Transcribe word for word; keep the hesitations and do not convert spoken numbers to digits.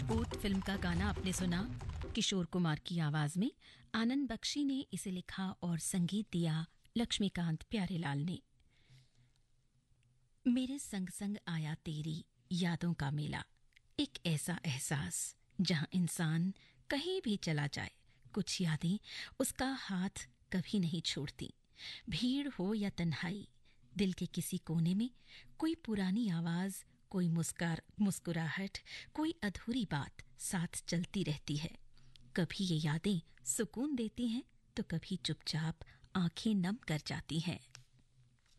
ओट film का गाना आपने सुना किशोर कुमार की आवाज में। आनंद बख्शी ने इसे लिखा और संगीत दिया लक्ष्मीकांत प्यारेलाल ने। मेरे संग संग आया तेरी यादों का मेला, एक ऐसा एहसास जहां इंसान कहीं भी चला जाए, कुछ यादें उसका हाथ कभी नहीं छोड़ती। भीड़ हो या तन्हाई, दिल के किसी कोने में कोई पुरानी आवाज, कोई मुस्कार मुस्कुराहट, कोई अधूरी बात साथ चलती रहती है। कभी ये यादें सुकून देती हैं तो कभी चुपचाप आंखें नम कर जाती हैं।